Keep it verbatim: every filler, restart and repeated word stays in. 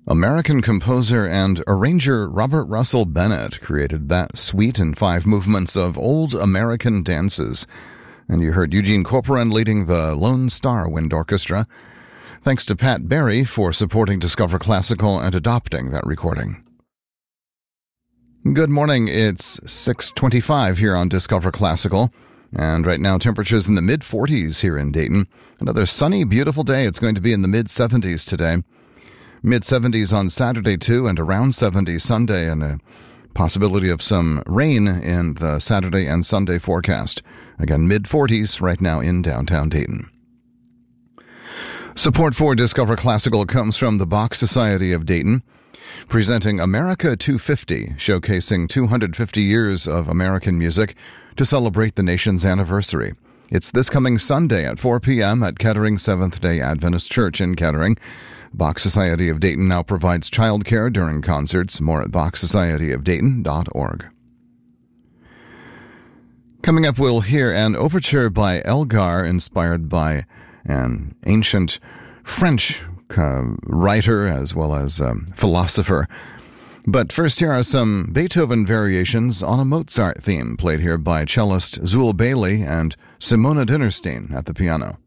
American composer and arranger Robert Russell Bennett created that suite in five movements of old American dances. And you heard Eugene Corporan leading the Lone Star Wind Orchestra. Thanks to Pat Berry for supporting Discover Classical and adopting that recording. Good morning. It's six twenty-five here on Discover Classical. And right now, temperatures in the mid forties here in Dayton. Another sunny, beautiful day. It's going to be in the mid seventies today. mid seventies on Saturday, too, and around seventy Sunday, and a possibility of some rain in the Saturday and Sunday forecast. Again, mid forties right now in downtown Dayton. Support for Discover Classical comes from the Bach Society of Dayton, presenting America two fifty, showcasing two hundred fifty years of American music to celebrate the nation's anniversary. It's this coming Sunday at four p.m. at Kettering Seventh-day Adventist Church in Kettering. Bach Society of Dayton now provides childcare during concerts. More at bach society of dayton dot org. Coming up, we'll hear an overture by Elgar, inspired by an ancient French uh, writer as well as um, philosopher. But first, here are some Beethoven variations on a Mozart theme, played here by cellist Zul Bailey and Simona Dinnerstein at the piano.